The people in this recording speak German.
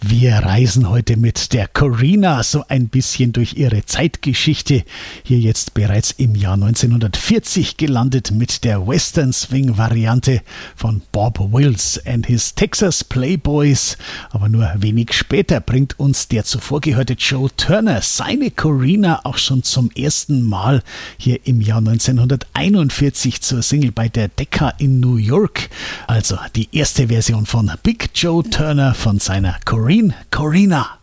Wir reisen heute mit der Corinna so ein bisschen durch ihre Zeitgeschichte. Hier jetzt bereits im Jahr 1940 gelandet mit der Western Swing Variante von Bob Wills and his Texas Playboys. Aber nur wenig später bringt uns der zuvor gehörte Joe Turner seine Corinna auch schon zum ersten Mal hier im Jahr 1941 zur Single bei der Decca in New York. Also die erste Version von Big Joe Turner von seiner Corinna.